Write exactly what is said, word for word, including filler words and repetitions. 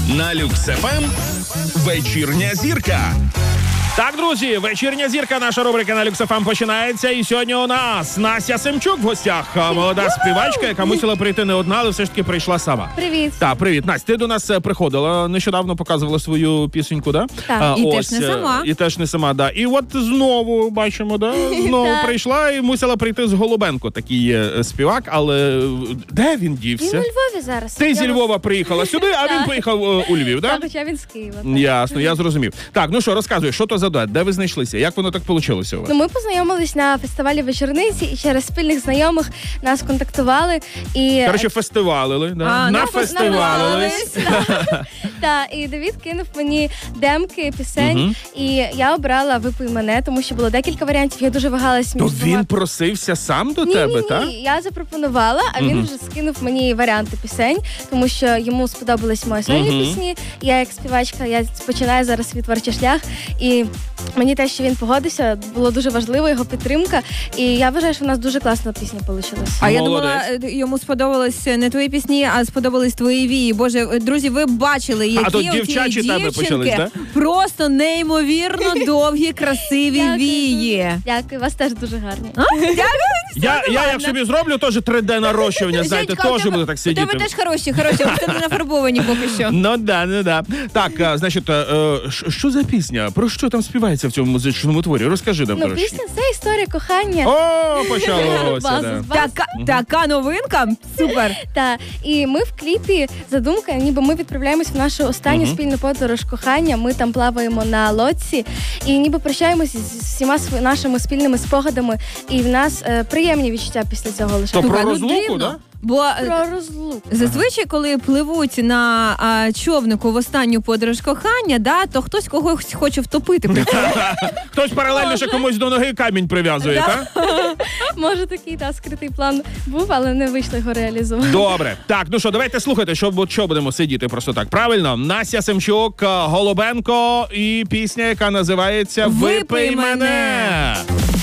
На Люкс еф ем вечірня зірка. Так, друзі, вечірня зірка, наша рубрика на Люкс еф ем починається. І сьогодні у нас Настя Семчук в гостях. Молода співачка, яка мусила прийти не одна, але все ж таки прийшла сама. Привіт. Так, привіт. Настя, ти до нас приходила, нещодавно показувала свою пісеньку, да? Так. А, І ось, теж не сама. І теж не сама, да. І от знову, бачимо, да? Знову Так. прийшла і мусила прийти з Голубенко. Такий є співак, але де він Він дівся? у Львові зараз. Ти Я зі вас- Львова приїхала сюди, а він Так. поїхав е, у Львів, Так, да? хоча він з Києва. так. Ясно, я зрозумів. Так, ну що, розказуй, що то за дует? Де ви знайшлися? Як воно так вийшло у вас? Ну, ми познайомились на фестивалі вечорниці і через спільних знайомих нас контактували. І... Коротше, фестивалили, да? А, на ну, фестивалились. Так, і Давід кинув мені демки, пісень, Мгм. і я обрала «Випий мене», тому що було декілька варіантів, я дуже вагалась між То двома. він просився сам до Ні, тебе, ні, так? ні, я запропонувала, а він Мгм. вже скинув мені варіанти пісень, тому що йому сподобались мої сольні Мгм. пісні. Я як співачка, я починаю зараз свій творчий шлях, і мені те, що він погодився, було дуже важливо, його підтримка. І я вважаю, що в нас дуже класна пісня вийшла. А я Молодець. думала, е, йому сподобались не твої пісні, а сподобались твої вії. Боже, е, друзі, ви бачили, які А тут у тієї дівчачі тебе дівчинки почались, да? просто неймовірно довгі, красиві Дякую вії. дуже. Дякую, вас теж дуже гарні. Я, я як собі зроблю теж три де нарощування, знаєте, Женька, у теж тебе- буду так У тебе сидіти. теж хороші, хороші, у тебе нафарбовані поки що. Ну да, ну да. Так, а, значить, е, е, ш- що за пісня? Про що там співається в цьому музичному творі? Розкажи нам Ну, трошки. пісня це історія кохання. О, почалося, База, да. з бази. Така, така новинка, супер. Та і ми в кліпі задумка, ніби ми відправляємось в нашу останню Мгм. спільну подорож кохання. Ми там плаваємо на лодці і ніби прощаємось з всіма сви- нашими спільними спогадами. І в нас е, приємні відчуття після цього лише. То про Слухай, ну, розлуку, дивно. да? Бо е, Про розлуку. зазвичай, коли пливуть на а, човнику в останню подорож кохання, да, то хтось когось хоче втопити. при цьому. Хтось паралельно ще комусь до ноги камінь прив'язує, так? Може, такий та скритий план був, але не вийшло його реалізувати. Добре. Так, ну що, давайте слухати, що, бу- що будемо сидіти просто так. Правильно? Настя Семчук, Голубенко і пісня, яка називається «Випий «Випий мене». мене».